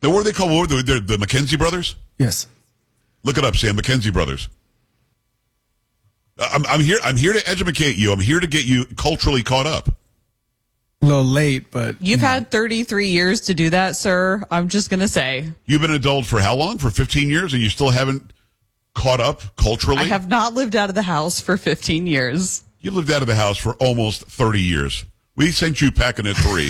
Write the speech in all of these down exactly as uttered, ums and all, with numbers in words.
Now, what are they called? What were they, the McKenzie brothers? Yes. Look it up, Sam. McKenzie brothers. I'm, I'm here. I'm here to educate you. I'm here to get you culturally caught up. A little late, but You've you know. had thirty-three years to do that, sir. I'm just going to say. You've been an adult for how long? For fifteen years, and you still haven't caught up culturally? I have not lived out of the house for fifteen years. You lived out of the house for almost thirty years. We sent you packing at three.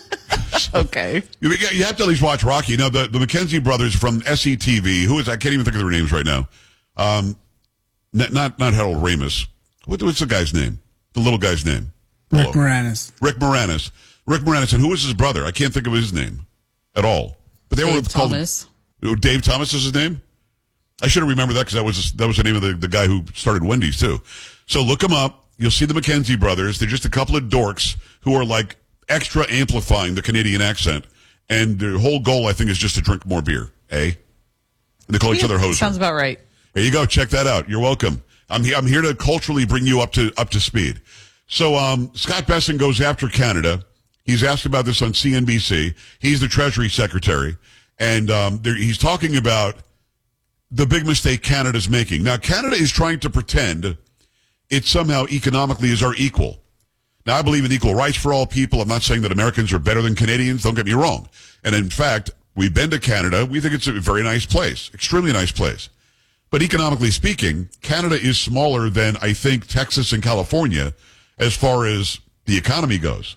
Okay. You, you have to at least watch Rocky. You know, the, the McKenzie brothers from S E T V, who is, I can't even think of their names right now. Um, not, not, not Harold Ramis. What, what's the guy's name? The little guy's name? Rick Hello. Moranis. Rick Moranis. Rick Moranis. And who was his brother? I can't think of his name at all. But they Dave were called. Thomas. Dave Thomas is his name? I should have remembered that because that was, that was the name of the, the guy who started Wendy's, too. So look them up. You'll see the McKenzie brothers. They're just a couple of dorks who are like extra amplifying the Canadian accent. And their whole goal, I think, is just to drink more beer, eh? And they call each Yeah, other hoser. sounds about right. There you go. Check that out. You're welcome. I'm here, I'm here to culturally bring you up to up to speed. So um, Scott Bessent goes after Canada. He's asked about this on C N B C. He's the Treasury Secretary. And um, there, he's talking about the big mistake Canada's making. Now, Canada is trying to pretend it somehow economically is our equal. Now, I believe in equal rights for all people. I'm not saying that Americans are better than Canadians. Don't get me wrong. And in fact, we've been to Canada. We think it's a very nice place, extremely nice place. But economically speaking, Canada is smaller than, I think, Texas and California as far as the economy goes.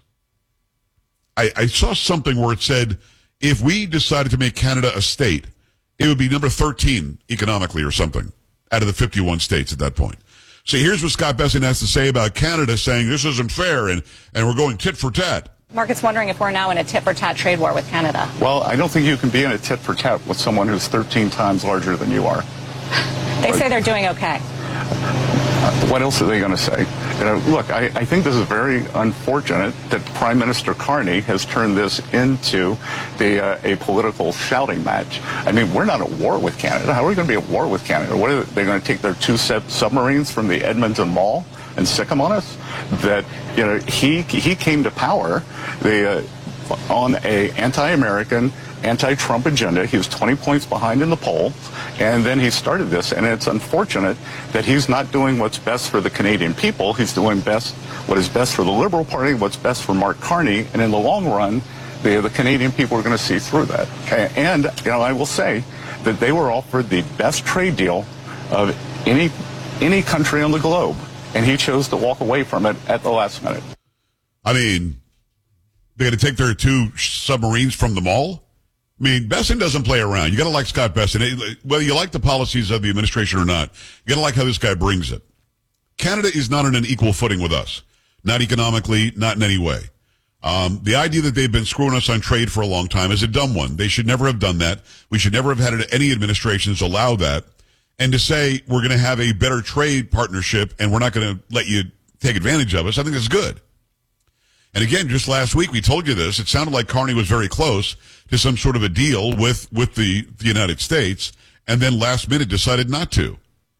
I, I saw something where it said if we decided to make Canada a state, it would be number thirteen economically or something out of the fifty-one states at that point. So here's what Scott Bessent has to say about Canada, saying this isn't fair and, and we're going tit for tat. Market's wondering if we're now in a tit-for-tat trade war with Canada. Well, I don't think you can be in a tit-for-tat with someone who's thirteen times larger than you are. They say they're doing okay. What else are they going to say? You know, look, I, I think this is very unfortunate that Prime Minister Carney has turned this into the, uh, a political shouting match. I mean, we're not at war with Canada. How are we going to be at war with Canada? What are they, they're going to take their two set submarines from the Edmonton Mall and sick them on us? That, you know, he he came to power the, uh, on a anti-American, anti-Trump agenda. He was twenty points behind in the poll, and then he started this, and it's unfortunate that he's not doing what's best for the Canadian people. He's doing best what is best for the Liberal Party, what's best for Mark Carney, and in the long run, the, the Canadian people are going to see through that. And, you know, I will say that they were offered the best trade deal of any any country on the globe, and he chose to walk away from it at the last minute. I mean, they're going to take their two submarines from the mall? I mean, Bessent doesn't play around. You got to like Scott Bessent. Whether you like the policies of the administration or not, you got to like how this guy brings it. Canada is not on an equal footing with us. Not economically, not in any way. Um, the idea that they've been screwing us on trade for a long time is a dumb one. They should never have done that. We should never have had any administrations allow that. And to say we're going to have a better trade partnership and we're not going to let you take advantage of us, I think that's good. And again, just last week we told you this. It sounded like Carney was very close to some sort of a deal with, with the, the United States, and then last minute decided not to.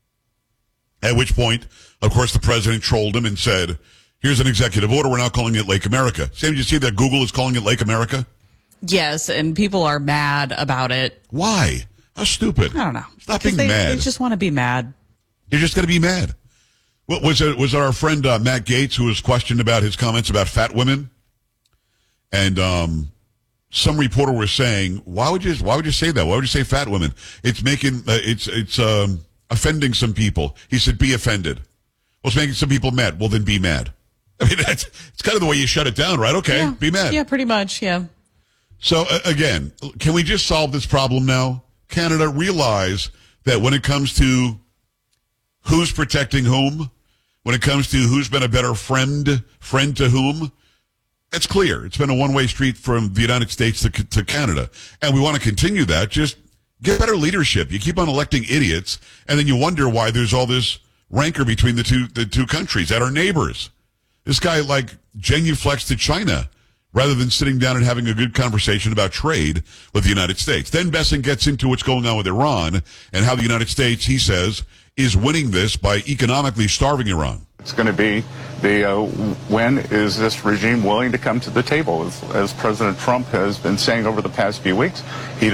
At which point, of course, the president trolled him and said, here's an executive order. We're now calling it Lake America. Sam, did you see that Google is calling it Lake America? Yes, and people are mad about it. Why? How stupid. I don't know. Stop 'Cause being they, mad. They just want to be mad. You're just going to be mad. What was it? Was it our friend uh, Matt Gaetz who was questioned about his comments about fat women? And um, some reporter was saying, "Why would you? Why would you say that? Why would you say fat women? It's making uh, it's it's um, offending some people." He said, "Be offended." Well, it's making some people mad. Well, then be mad. I mean, that's it's kind of the way you shut it down, right? Okay, Yeah. be mad. Yeah, pretty much. Yeah. So uh, again, can we just solve this problem now? Canada, realize that when it comes to who's protecting whom, when it comes to who's been a better friend, friend to whom, it's clear. It's been a one-way street from the United States to, to Canada. And we want to continue that. Just get better leadership. You keep on electing idiots, and then you wonder why there's all this rancor between the two the two countries that are neighbors. This guy, like, genuflects to China rather than sitting down and having a good conversation about trade with the United States. Then Bessent gets into what's going on with Iran and how the United States, he says, is winning this by economically starving Iran. It's going to be the uh, when is this regime willing to come to the table, as, as President Trump has been saying over the past few weeks. He